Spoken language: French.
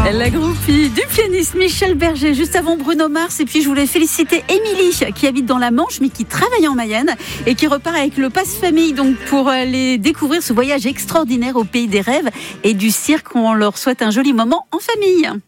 La groupie du pianiste Michel Berger, juste avant Bruno Mars. Et puis je voulais féliciter Émilie qui habite dans la Manche mais qui travaille en Mayenne et qui repart avec le passe famille donc pour aller découvrir ce voyage extraordinaire au pays des rêves et du cirque. On leur souhaite un joli moment en famille.